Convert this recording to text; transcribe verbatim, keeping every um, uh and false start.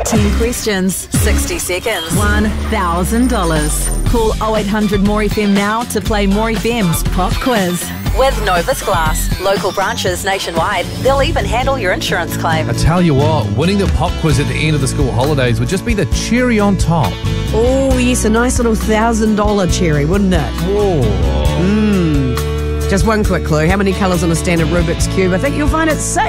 ten questions, sixty seconds, one thousand dollars. Call oh eight hundred more F M now to play More F M's Pop Quiz. With Novus Glass, local branches nationwide, they'll even handle your insurance claim. I tell you what, winning the pop quiz at the end of the school holidays would just be the cherry on top. Oh, yes, a nice little one thousand dollars cherry, wouldn't it? Oh. Mmm. Just one quick clue. How many colours on a standard Rubik's Cube? I think you'll find it safe.